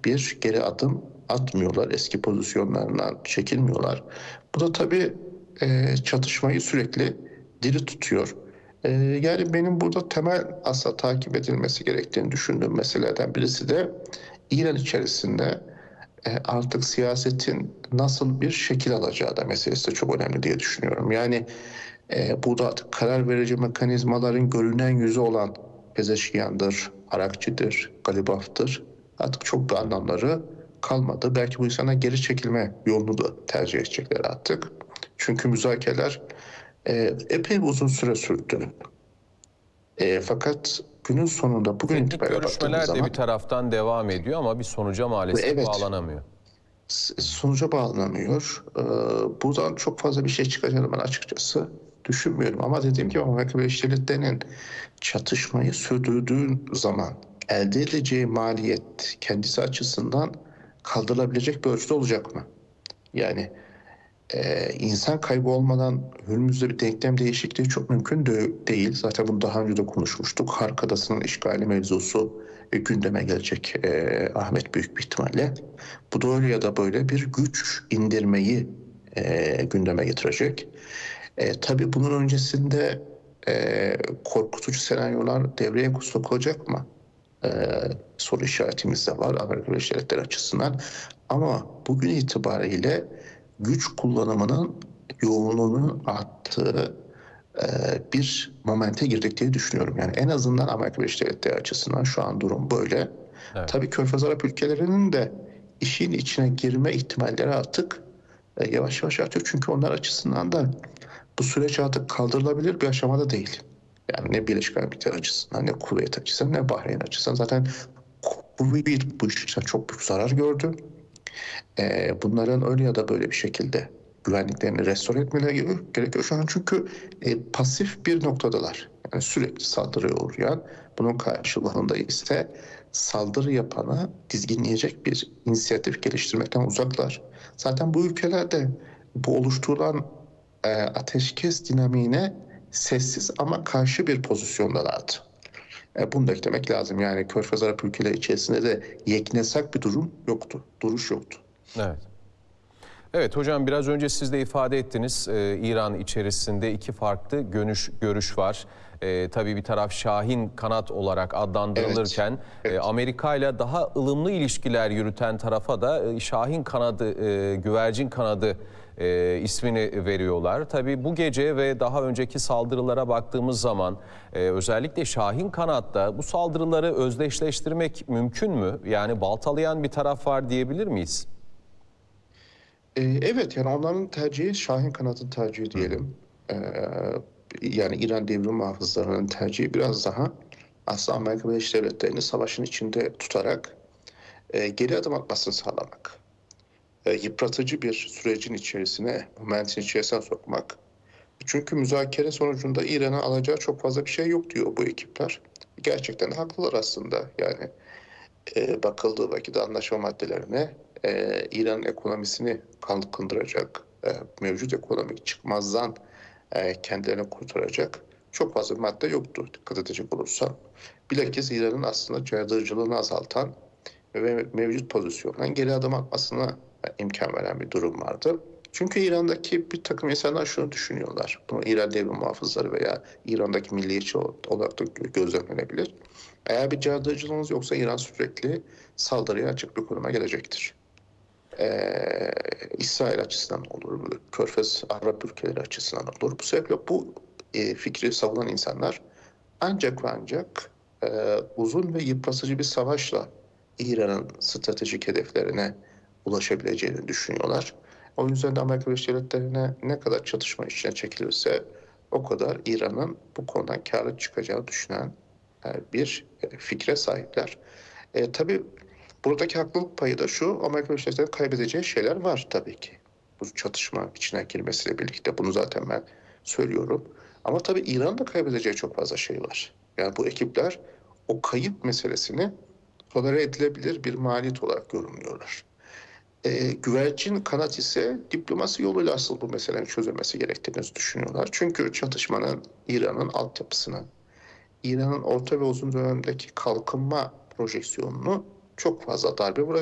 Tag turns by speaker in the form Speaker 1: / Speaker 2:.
Speaker 1: bir geri adım atmıyorlar. Eski pozisyonlarından çekilmiyorlar. Bu da tabii çatışmayı sürekli diri tutuyor. Yani benim burada temel aslında takip edilmesi gerektiğini düşündüğüm meselelerden birisi de İran içerisinde artık siyasetin nasıl bir şekil alacağı da meselesi de çok önemli diye düşünüyorum. Yani burada artık karar verici mekanizmaların görünen yüzü olan Pezeşkiyan'dır, Arakçı'dır, Galibaf'tır artık çok da anlamları kalmadı. Belki bu insana geri çekilme yolunu da tercih edecekler artık. Çünkü müzakereler epey uzun süre sürdü. Fakat günün sonunda bugün
Speaker 2: Teknik
Speaker 1: itibariyle baktığımız
Speaker 2: görüşmeler de bir
Speaker 1: zaman
Speaker 2: taraftan devam ediyor ama bir sonuca maalesef
Speaker 1: evet,
Speaker 2: bağlanamıyor.
Speaker 1: sonuca bağlanamıyor. Buradan çok fazla bir şey çıkacağını ben açıkçası düşünmüyorum. Ama dediğim gibi Amerika Birleşik Devletleri'nin çatışmayı sürdürdüğü zaman elde edeceği maliyet kendisi açısından kaldırılabilecek bir ölçüde olacak mı? Yani insan kaybı olmadan Hürmüz'de bir denklem değişikliği çok mümkün değil. Zaten bunu daha önce de konuşmuştuk. Hark Adası'nın işgali mevzusu gündeme gelecek Ahmet büyük bir ihtimalle. Bu da öyle ya da böyle bir güç indirmeyi gündeme getirecek. Tabii bunun öncesinde korkutucu senaryolar devreye sokulacak mı? E, Soru işaretimiz de var Amerika Birleşik Devletleri açısından. Ama bugün itibariyle güç kullanımının yoğunluğunun arttığı bir momente girdik diye düşünüyorum. Yani en azından Amerika Birleşik Devletleri açısından şu an durum böyle.
Speaker 2: Evet.
Speaker 1: Tabii Körfez Arap ülkelerinin de işin içine girme ihtimalleri artık yavaş yavaş artıyor. Çünkü onlar açısından da bu süreç artık kaldırılabilir bir aşamada değil. Yani ne Birleşik Arap Emirlikleri açısından, ne Kuveyt açısından, ne Bahreyn açısından. Zaten Kuveyt bu işten çok büyük zarar gördü. Bunların öyle ya da böyle bir şekilde güvenliklerini restore etmeleri gerekiyor şu an. Çünkü pasif bir noktadalar. Yani sürekli saldırıya uğrayan, bunun karşılığında ise saldırı yapana dizginleyecek bir inisiyatif geliştirmekten uzaklar. Zaten bu ülkelerde bu oluşturulan ateşkes dinamiğine sessiz ama karşı bir pozisyondalardı. Bunu da eklemek lazım. Yani Körfez Arap ülkeleri içerisinde de yeknesak bir durum yoktu, duruş yoktu.
Speaker 2: Evet. Evet hocam, biraz önce siz de ifade ettiniz. İran içerisinde iki farklı görüş var. Tabii bir taraf Şahin kanat olarak
Speaker 1: Evet,
Speaker 2: adlandırılırken
Speaker 1: evet.
Speaker 2: Amerika ile daha ılımlı ilişkiler yürüten tarafa da Şahin kanadı, güvercin kanadı ismini veriyorlar. Tabii bu gece ve daha önceki saldırılara baktığımız zaman özellikle Şahin kanatta bu saldırıları özdeşleştirmek mümkün mü? Yani baltalayan bir taraf var diyebilir miyiz?
Speaker 1: Evet, yani onların tercihi Şahin kanadın tercihi
Speaker 2: Hı hı.
Speaker 1: diyelim. Ee, Yani İran devrim muhafızlarının tercihi biraz daha aslında Amerika Birleşik Devletleri'ni savaşın içinde tutarak geri adım atmasını sağlamak. Yıpratıcı bir sürecin içerisine, momentin içerisine sokmak. Çünkü müzakere sonucunda İran'a alacağı çok fazla bir şey yok diyor bu ekipler. Gerçekten de haklılar aslında. Yani bakıldığı vakit anlaşma maddelerine İran'ın ekonomisini kalkındıracak, mevcut ekonomik çıkmazdan kendilerini kurtaracak çok fazla bir madde yoktu dikkat edecek olursa. Bilakis İran'ın aslında caydırıcılığını azaltan ve mevcut pozisyondan geri adım atmasına imkan veren bir durum vardı. Çünkü İran'daki bir takım insanlar şunu düşünüyorlar. Bunu İran devrim muhafızları veya İran'daki milliyetçi olarak da gözlemlenebilir. Eğer bir caydırıcılığınız yoksa İran sürekli saldırıya açık bir konuma gelecektir. İsrail açısından olur, Körfez Arap ülkeleri açısından olur. Bu sebeple bu fikri savunan insanlar ancak ve ancak uzun ve yıpratıcı bir savaşla İran'ın stratejik hedeflerine ulaşabileceğini düşünüyorlar. O yüzden de Amerika Birleşik Devletleri'ne ne kadar çatışma içine çekilirse o kadar İran'ın bu konudan kârı çıkacağını düşünen bir fikre sahipler. Tabii buradaki haklılık payı da şu, Amerika Birleşik Devletleri'nin kaybedeceği şeyler var tabii ki. Bu çatışma içine girmesiyle birlikte bunu zaten ben söylüyorum. Ama tabii İran'ın da kaybedeceği çok fazla şey var. Yani bu ekipler o kayıp meselesini tolere edilebilir bir maliyet olarak yorumluyorlar. Güvercin kanat ise diplomasi yoluyla asıl bu meselenin çözülmesi gerektiğini düşünüyorlar. Çünkü çatışmanın İran'ın altyapısını, İran'ın orta ve uzun dönemdeki kalkınma projeksiyonunu çok fazla darbe vuracak.